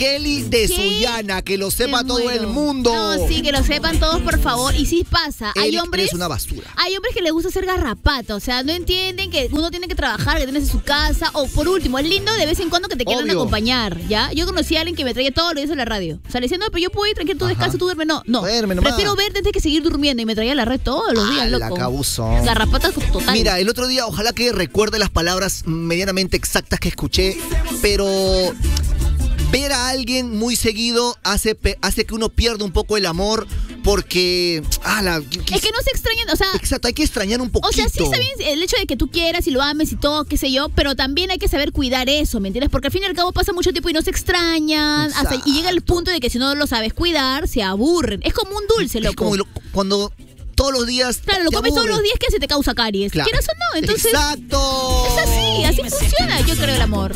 Kelly de Sullana, que lo sepa todo el mundo. No, sí, que lo sepan todos, por favor. Y sí pasa, hay hombres... es una basura. Hay hombres que les gusta hacer garrapata, o sea, no entienden que uno tiene que trabajar, que tienes en su casa, o por último, es lindo de vez en cuando que te quieran acompañar, ¿ya? Yo conocí a alguien que me traía todos los días a la radio. O sea, le decía, no, pero yo puedo ir tranquilo, tú descansa, tú duerme. No, duerme nomás. Prefiero verte antes que seguir durmiendo, y me traía la red todos los días, loco. La cabuzón. Garrapata total. Mira, el otro día, ojalá que recuerde las palabras medianamente exactas que escuché, pero ver a alguien muy seguido hace que uno pierda un poco el amor, porque... es que no se extrañan, o sea... Exacto, hay que extrañar un poquito. O sea, sí está bien el hecho de que tú quieras y lo ames y todo, qué sé yo, pero también hay que saber cuidar eso, ¿me entiendes? Porque al fin y al cabo pasa mucho tiempo y no se extrañan, y llega el punto de que si no lo sabes cuidar, se aburren. Es como un dulce, loco. Es como cuando... todos los días. Claro, lo comes todos los días que se te causa caries. Claro. ¿Quieras o no? Entonces. ¡Exacto! Es así funciona, yo creo, el amor.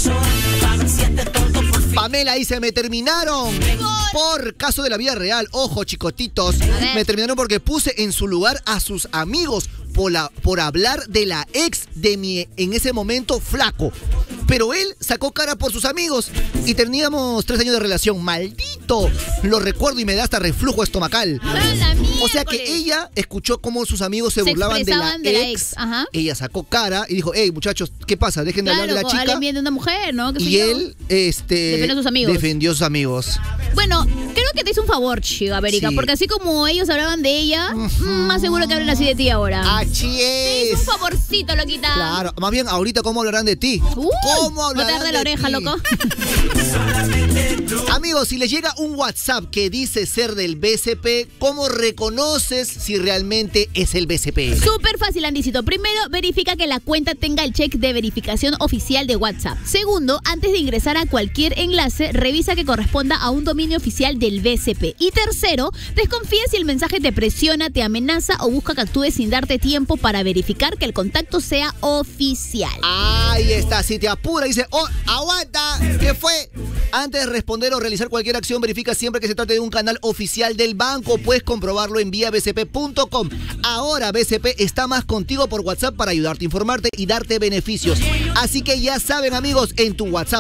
Pamela dice, me terminaron por caso de la vida real. Ojo, chicotitos. Me terminaron porque puse en su lugar a sus amigos por hablar de la ex de mi, en ese momento, flaco. Pero él sacó cara por sus amigos y teníamos 3 años de relación. ¡Maldito! Lo recuerdo y me da hasta reflujo estomacal. O sea que ella escuchó cómo sus amigos se burlaban de la ex. Ajá. Ella sacó cara y dijo, hey, muchachos, ¿qué pasa? Dejen de hablar de la chica. Hablen bien de una mujer, ¿no? Y él, defendió a sus amigos. Bueno, creo que te hizo un favor, chica, América, porque así como ellos hablaban de ella, más seguro que hablen así de ti ahora. ¡Así es! Te hizo un favorcito, loquita. Claro, más bien ahorita, ¿cómo hablarán de ti? ¿Cómo hablarán no te de la oreja, loco. Amigos, si les llega un WhatsApp que dice ser del BCP, ¿cómo reconoces si realmente es el BCP? Súper fácil, Andicito. Primero, verifica que la cuenta tenga el check de verificación oficial de WhatsApp. Segundo, antes de ingresar a cualquier enlace, revisa que corresponda a un dominio oficial del BCP. Y tercero, desconfía si el mensaje te presiona, te amenaza o busca que actúes sin darte tiempo para verificar que el contacto sea oficial. Ahí está, si te apura, dice, oh, aguanta, ¿qué fue? Antes de responder o realizar cualquier acción, verifica siempre que se trate de un canal oficial del banco. Puedes comprobarlo en viabcp.com. Ahora BCP está más contigo por WhatsApp para ayudarte a informarte y darte beneficios. Así que ya saben, amigos, en tu WhatsApp